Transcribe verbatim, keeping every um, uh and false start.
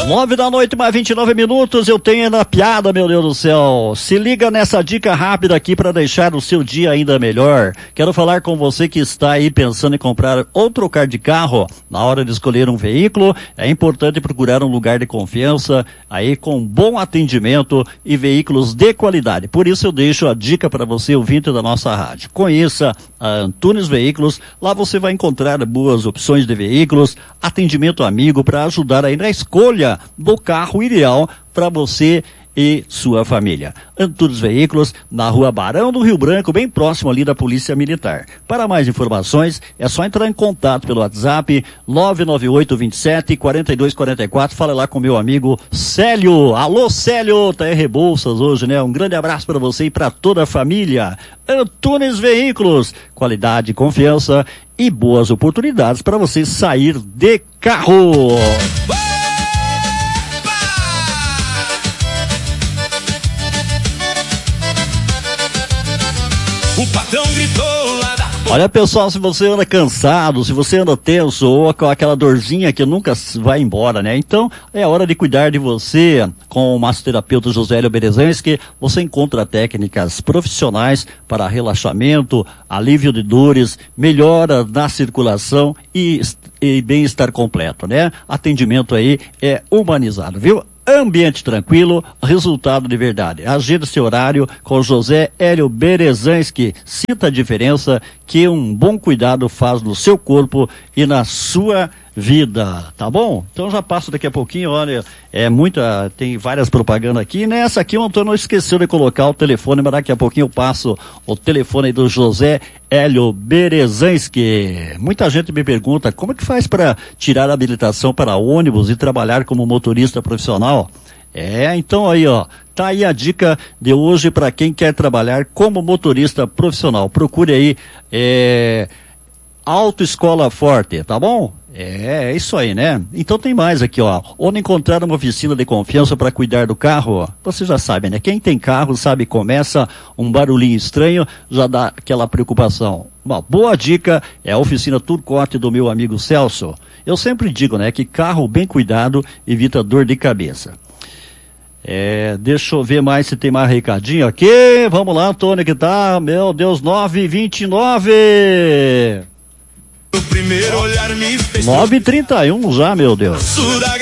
Nove da noite, mais vinte e nove minutos, eu tenho na piada, meu Deus do céu. Se liga nessa dica rápida aqui para deixar o seu dia ainda melhor. Quero falar com você que está aí pensando em comprar ou trocar de carro. Na hora de escolher um veículo, é importante procurar um lugar de confiança, aí com bom atendimento e veículos de qualidade. Por isso eu deixo a dica para você, ouvinte da nossa rádio. Conheça a Antunes Veículos, lá você vai encontrar boas opções de veículos, atendimento amigo para ajudar aí na escolha do carro ideal para você e sua família. Antunes Veículos, na rua Barão do Rio Branco, bem próximo ali da Polícia Militar. Para mais informações, é só entrar em contato pelo WhatsApp nove nove oito dois sete quatro dois quatro quatro. Fala lá com meu amigo Célio. Alô, Célio, tá aí Rebouças hoje, né? Um grande abraço para você e para toda a família. Antunes Veículos, qualidade, confiança e boas oportunidades para você sair de carro. O patrão gritou lá da... Olha, pessoal, se você anda cansado, se você anda tenso ou com aquela dorzinha que nunca vai embora, né? Então, é hora de cuidar de você com o massoterapeuta Josélio Berezanski. Você encontra técnicas profissionais para relaxamento, alívio de dores, melhora na circulação e, e bem-estar completo, né? Atendimento aí é humanizado, viu? Ambiente tranquilo, resultado de verdade. Agenda seu horário com José Hélio Berezanski. Sinta a diferença que um bom cuidado faz no seu corpo e na sua vida, tá bom? Então já passo daqui a pouquinho, olha, é muita, tem várias propagandas aqui, nessa aqui o Antônio não esqueceu de colocar o telefone, mas daqui a pouquinho eu passo o telefone aí do José Hélio Berezanski. Muita gente me pergunta, como é que faz para tirar a habilitação para ônibus e trabalhar como motorista profissional? É, então aí, ó, tá aí a dica de hoje para quem quer trabalhar como motorista profissional. Procure aí, é, Autoescola Forte, tá bom? É, é isso aí, né? Então tem mais aqui, ó. Onde encontrar uma oficina de confiança para cuidar do carro? Você já sabe, né? Quem tem carro sabe, começa um barulhinho estranho, já dá aquela preocupação. Uma boa dica é a oficina Turcotte do meu amigo Celso. Eu sempre digo, né, que carro bem cuidado evita dor de cabeça. É, deixa eu ver mais se tem mais recadinho aqui. Vamos lá, Antônio, que tá, meu Deus, nove e vinte e nove. O primeiro olhar me fez... nove e trinta e um já, meu Deus.